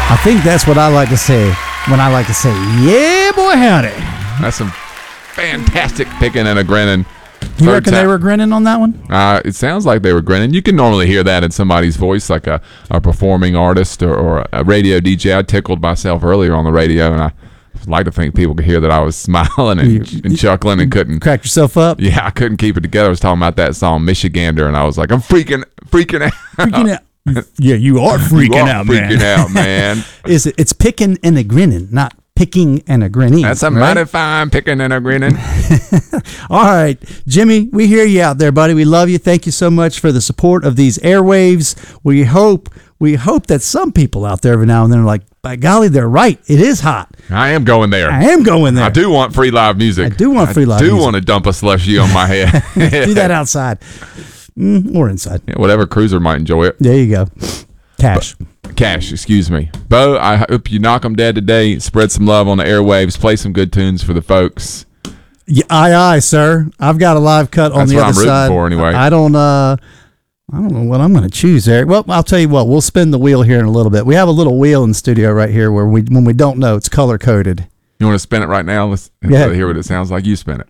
I think that's what I like to say when I like to say, yeah, boy, howdy. That's some fantastic picking and a grinning. You reckon they were grinning on that one? It sounds like they were grinning. You can normally hear that in somebody's voice, like a performing artist or a radio DJ. I tickled myself earlier on the radio, and I like to think people could hear that I was smiling and chuckling and couldn't. Crack yourself up? Yeah, I couldn't keep it together. I was talking about that song, Michigander, and I was like, I'm freaking out. Freaking out. Yeah, you are freaking out, man. Freaking out, man. It's picking and a grinning, not picking and a grinning. That's a mighty fine picking and a grinning. All right, Jimmy, we hear you out there, buddy. We love you. Thank you so much for the support of these airwaves. We hope that some people out there every now and then are like, by golly, they're right. It is hot. I am going there. I do want free live music. I do want free live music. I do want to dump a slushy on my head. Do that outside or inside. Yeah, whatever cruiser might enjoy it. There you go. Cash, excuse me. Bo, I hope you knock them dead today. Spread some love on the airwaves. Play some good tunes for the folks. Yeah, aye, sir. I've got a live cut on the other side. That's what I'm rooting for anyway. I don't know what I'm going to choose, Eric. Well, I'll tell you what. We'll spin the wheel here in a little bit. We have a little wheel in the studio right here where when we don't know, it's color coded. You want to spin it right now? Let's hear what it sounds like. You spin it.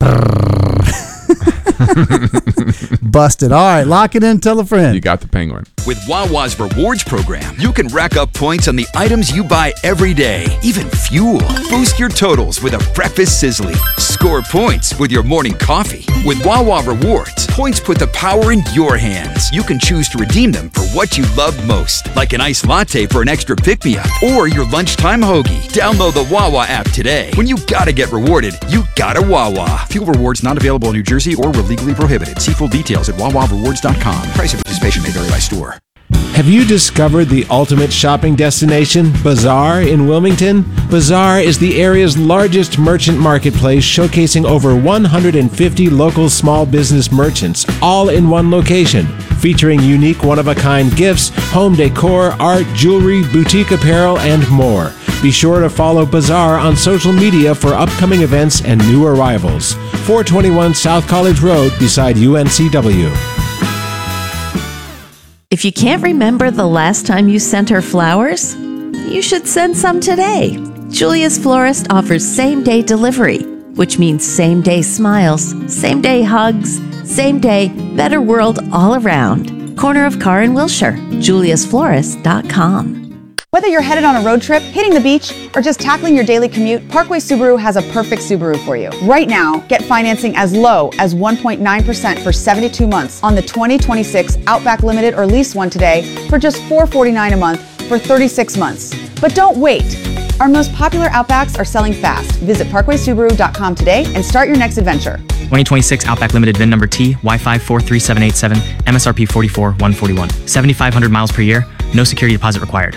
Busted. All right, lock it in. Tell a friend. You got the penguin. With Wawa's Rewards program, you can rack up points on the items you buy every day, even fuel. Boost your totals with a breakfast sizzly. Score points with your morning coffee. With Wawa Rewards, points put the power in your hands. You can choose to redeem them for what you love most, like an iced latte for an extra pick-me-up or your lunchtime hoagie. Download the Wawa app today. When you gotta get rewarded, you gotta Wawa. Fuel rewards not available in New Jersey or were legally prohibited. See full details at wawarewards.com. Price of participation may vary by store. Have you discovered the ultimate shopping destination, Bazaar in Wilmington? Bazaar is the area's largest merchant marketplace, showcasing over 150 local small business merchants, all in one location, featuring unique one-of-a-kind gifts, home decor, art, jewelry, boutique apparel, and more. Be sure to follow Bazaar on social media for upcoming events and new arrivals. 421 South College Road beside UNCW. If you can't remember the last time you sent her flowers, you should send some today. Julia's Florist offers same-day delivery, which means same-day smiles, same-day hugs, same-day better world all around. Corner of Carr and Wilshire, juliasflorist.com. Whether you're headed on a road trip, hitting the beach, or just tackling your daily commute, Parkway Subaru has a perfect Subaru for you. Right now, get financing as low as 1.9% for 72 months on the 2026 Outback Limited or Lease One today for just $449 a month for 36 months. But don't wait. Our most popular Outbacks are selling fast. Visit parkwaysubaru.com today and start your next adventure. 2026 Outback Limited VIN number T, Y5 43787, MSRP 44,141. 7,500 miles per year, no security deposit required.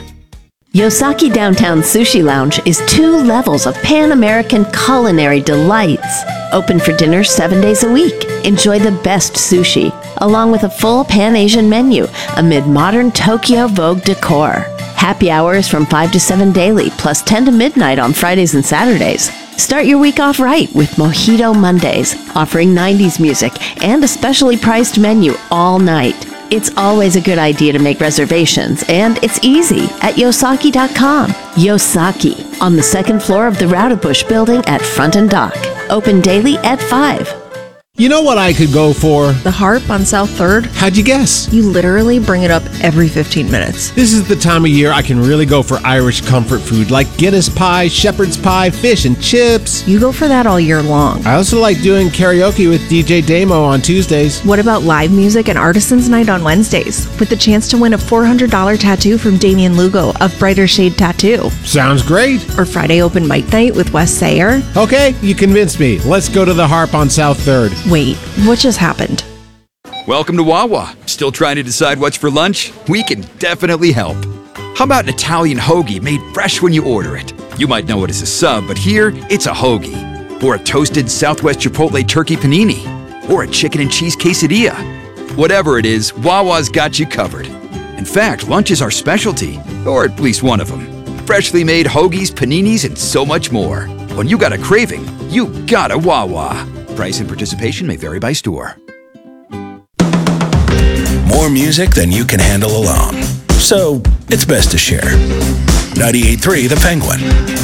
Yosaki Downtown Sushi Lounge is 2 levels of Pan-American culinary delights. Open for dinner 7 days a week. Enjoy the best sushi, along with a full Pan-Asian menu amid modern Tokyo Vogue decor. Happy hours from 5 to 7 daily, plus 10 to midnight on Fridays and Saturdays. Start your week off right with Mojito Mondays, offering 90s music and a specially priced menu all night. It's always a good idea to make reservations, and it's easy at Yosaki.com. Yosaki, on the 2nd floor of the Rowdebush building at Front and Dock. Open daily at 5. You know what I could go for? The Harp on South 3rd. How'd you guess? You literally bring it up every 15 minutes. This is the time of year I can really go for Irish comfort food like Guinness pie, shepherd's pie, fish and chips. You go for that all year long. I also like doing karaoke with DJ Damo on Tuesdays. What about live music and Artisans Night on Wednesdays with the chance to win a $400 tattoo from Damian Lugo of Brighter Shade Tattoo? Sounds great. Or Friday open mic night with Wes Sayer? Okay, you convinced me. Let's go to the Harp on South 3rd. Wait, what just happened? Welcome to Wawa. Still trying to decide what's for lunch? We can definitely help. How about an Italian hoagie made fresh when you order it? You might know it as a sub, but here it's a hoagie. Or a toasted Southwest Chipotle turkey panini. Or a chicken and cheese quesadilla. Whatever it is, Wawa's got you covered. In fact, lunch is our specialty, or at least one of them. Freshly made hoagies, paninis, and so much more. When you got a craving, you got a Wawa. Price and participation may vary by store. More music than you can handle alone. So, it's best to share. 98.3 The Penguin.